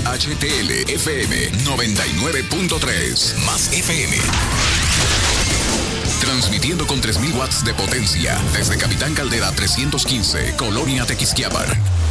HTL FM 99.3 más FM. Transmitiendo con 3000 watts de potencia desde Capitán Caldera 315, Colonia Tequisquiapan.